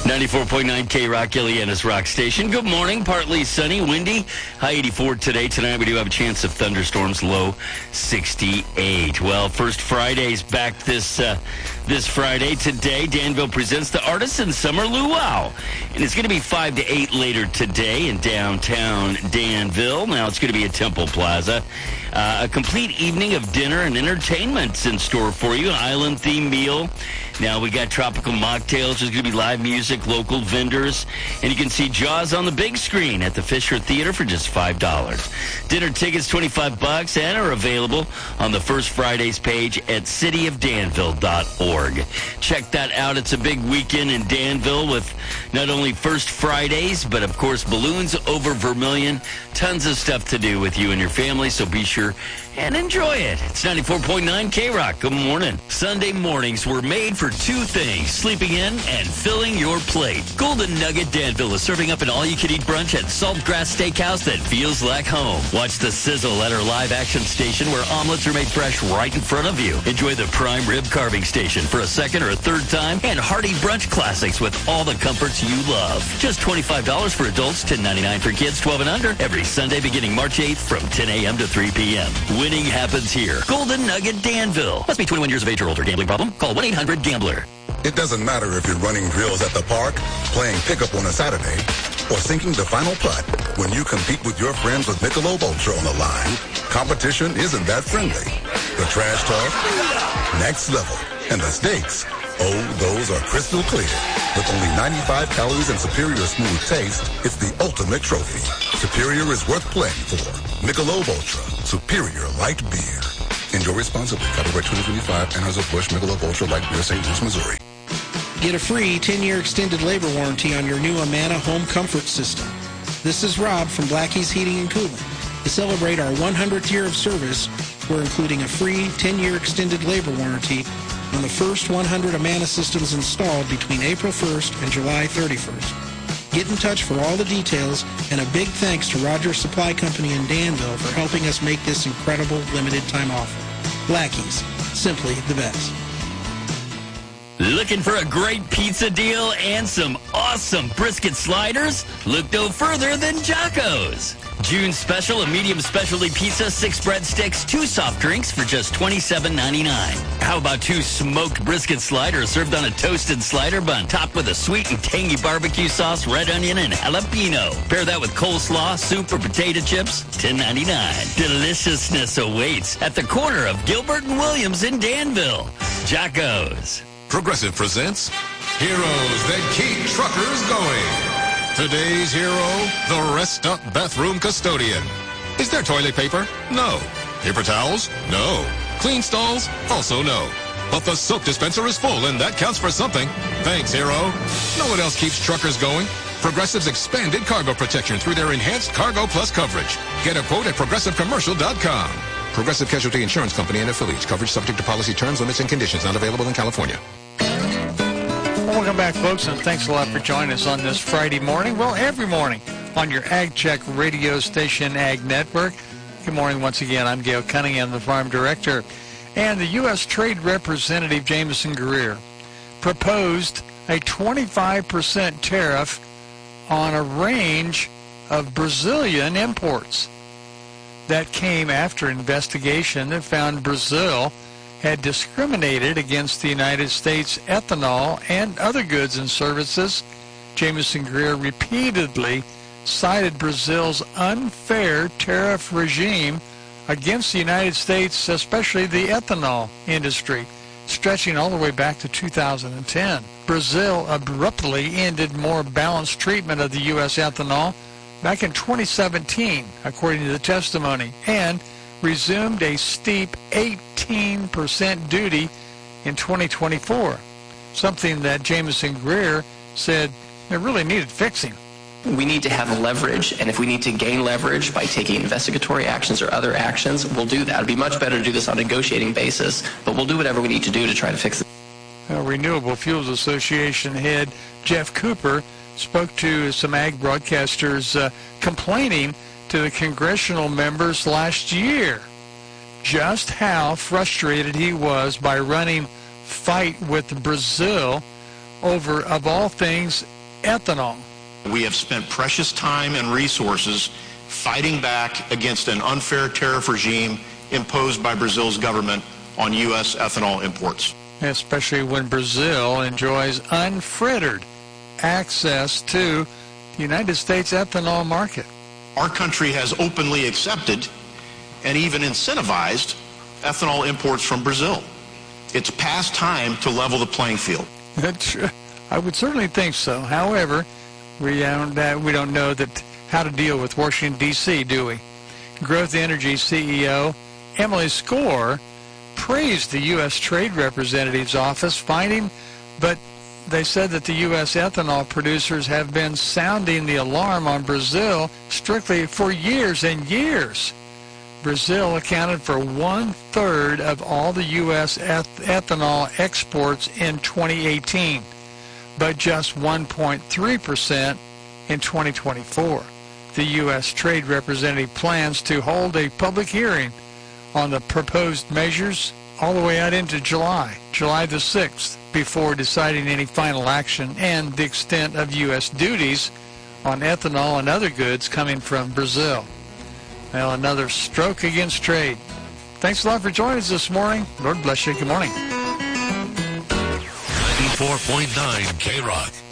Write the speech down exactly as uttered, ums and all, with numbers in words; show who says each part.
Speaker 1: ninety-four point nine K-Rock, Ileana's Rock Station. Good morning. Partly sunny, windy. High eighty-four today. Tonight we do have a chance of thunderstorms. Low sixty-eight. Well, First Friday's back this uh, this Friday. Today, Danville presents the Artisan Summer Luau. And it's going to be five to eight later today in downtown Danville. Now it's going to be at Temple Plaza. Uh, a complete evening of dinner and entertainment's in store for you. An island-themed meal. Now we got tropical mocktails. There's going to be live music, local vendors. And you can see Jaws on the big screen at the Fisher Theater for just five dollars. Dinner tickets, twenty-five bucks, and are available on the First Fridays page at city of danville dot org. Check that out. It's a big weekend in Danville with not only First Fridays, but, of course, balloons over Vermilion. Tons of stuff to do with you and your family, so be sure and enjoy it. It's ninety-four point nine K-Rock. Good morning. Sunday mornings were made for two things, sleeping in and filling your plate. Golden Nugget Danville is serving up an all-you-can-eat brunch at Saltgrass Steakhouse that feels like home. Watch the sizzle at our live-action station where omelets are made fresh right in front of you. Enjoy the prime rib carving station for a second or a third time, and hearty brunch classics with all the comforts you love. Just twenty-five dollars for adults, ten ninety-nine for kids twelve and under, every Sunday beginning March eighth from ten a.m. to three p.m. Winning happens here. Golden Nugget Danville. Must be twenty-one years of age or older. Gambling problem? Call one eight hundred gambler.
Speaker 2: It doesn't matter if you're running drills at the park, playing pickup on a Saturday, or sinking the final putt. When you compete with your friends with Michelob Ultra on the line, competition isn't that friendly. The trash talk, next level. And the stakes, oh, those are crystal clear. With only ninety-five calories and superior smooth taste, it's the ultimate trophy. Superior is worth playing for. Michelob Ultra, superior light beer. Enjoy responsibly. Copyright twenty twenty-five, Anheuser-Busch Michelob Ultra Light Beer, Saint Louis, Missouri.
Speaker 3: Get a free ten-year extended labor warranty on your new Amana home comfort system. This is Rob from Blackie's Heating and Cooling. To celebrate our one hundredth year of service, we're including a free ten-year extended labor warranty on the first one hundred Amana systems installed between April first and July thirty-first. Get in touch for all the details, and a big thanks to Rogers Supply Company in Danville for helping us make this incredible limited time offer. Blackie's, simply the best.
Speaker 1: Looking for a great pizza deal and some awesome brisket sliders? Look no further than Jocko's. June special, a medium specialty pizza, six breadsticks, two soft drinks for just twenty-seven ninety-nine. How about two smoked brisket sliders served on a toasted slider bun, topped with a sweet and tangy barbecue sauce, red onion, and jalapeno. Pair that with coleslaw, soup, or potato chips, ten ninety-nine. Deliciousness awaits at the corner of Gilbert and Williams in Danville. Jocko's.
Speaker 4: Progressive presents Heroes That Keep Truckers Going. Today's hero, the rest-up bathroom custodian. Is there toilet paper? No. Paper towels? No. Clean stalls? Also no. But the soap dispenser is full, and that counts for something. Thanks, hero. No one else keeps truckers going. Progressive's expanded cargo protection through their enhanced Cargo Plus coverage. Get a quote at progressive commercial dot com. Progressive Casualty Insurance Company and affiliates. Coverage subject to policy terms, limits, and conditions. Not available in California.
Speaker 5: Welcome back, folks, and thanks a lot for joining us on this Friday morning. Well, every morning on your Ag Check radio station, Ag Network. Good morning once again. I'm Gail Cunningham, the Farm Director. And the U S Trade Representative, Jameson Greer, proposed a twenty-five percent tariff on a range of Brazilian imports. That came after investigation that found Brazil had discriminated against the United States ethanol and other goods and services. Jameson Greer repeatedly cited Brazil's unfair tariff regime against the United States, especially the ethanol industry, stretching all the way back to two thousand ten. Brazil abruptly ended more balanced treatment of the U S ethanol back in twenty seventeen, according to the testimony, and resumed a steep eighteen percent duty in twenty twenty-four, something that Jameson Greer said it really needed fixing.
Speaker 6: We need to have leverage, and if we need to gain leverage by taking investigatory actions or other actions, we'll do that. It'd be much better to do this on a negotiating basis, but we'll do whatever we need to do to try to fix it.
Speaker 5: Uh, Renewable Fuels Association head Jeff Cooper spoke to some ag broadcasters uh, complaining to the congressional members last year just how frustrated he was by running fight with Brazil over, of all things, ethanol.
Speaker 7: We have spent precious time and resources fighting back against an unfair tariff regime imposed by Brazil's government on U S ethanol imports.
Speaker 5: Especially when Brazil enjoys unfettered access to the United States ethanol market.
Speaker 7: Our country has openly accepted and even incentivized ethanol imports from Brazil. It's past time to level the playing field.
Speaker 5: I would certainly think so. However, we don't, uh, we don't know that how to deal with Washington, D C, do we? Growth Energy C E O Emily Skor praised the U S Trade Representative's office finding, but they said that the U S ethanol producers have been sounding the alarm on Brazil strictly for years and years. Brazil accounted for one-third of all the U S eth- ethanol exports in twenty eighteen, but just one point three percent in twenty twenty-four. The U S Trade Representative plans to hold a public hearing on the proposed measures all the way out into July, July the sixth, before deciding any final action and the extent of U S duties on ethanol and other goods coming from Brazil. Well, another stroke against trade. Thanks a lot for joining us this morning. Lord bless you. Good morning.
Speaker 8: ninety-four point nine K-Rock.